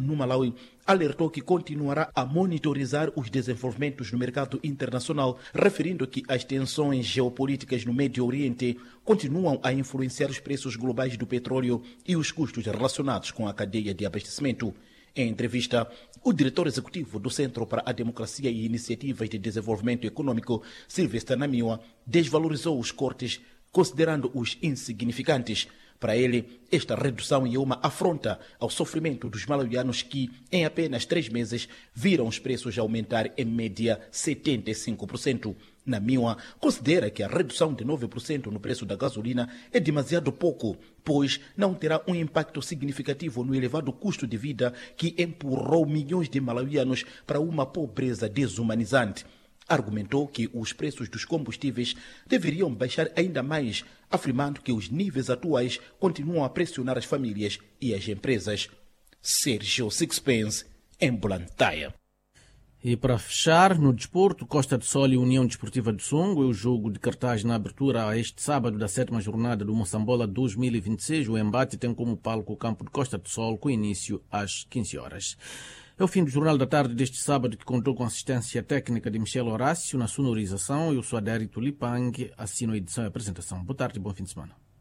no Malawi alertou que continuará a monitorizar os desenvolvimentos no mercado internacional, referindo que as tensões geopolíticas no Médio Oriente continuam a influenciar os preços globais do petróleo e os custos relacionados com a cadeia de abastecimento. Em entrevista, o diretor executivo do Centro para a Democracia e Iniciativas de Desenvolvimento Econômico, Silvestre Namiwa, desvalorizou os cortes, considerando-os insignificantes. Para ele, esta redução é uma afronta ao sofrimento dos malauianos que, em apenas 3 meses, viram os preços aumentar em média 75%. Namiwa considera que a redução de 9% no preço da gasolina é demasiado pouco, pois não terá um impacto significativo no elevado custo de vida que empurrou milhões de malauianos para uma pobreza desumanizante. Argumentou que os preços dos combustíveis deveriam baixar ainda mais, afirmando que os níveis atuais continuam a pressionar as famílias e as empresas. Sérgio Sixpence, em Blantyre. E para fechar, no desporto, Costa do Sol e União Desportiva de Songo é o jogo de cartaz na abertura a este sábado da 7ª jornada do Moçambola 2026. O embate tem como palco o campo de Costa do Sol, com início às 15 horas. É o fim do Jornal da Tarde deste sábado, que contou com assistência técnica de Michel Horácio na sonorização. Eu sou Adérito Lipang, assino a edição e a apresentação. Boa tarde e bom fim de semana.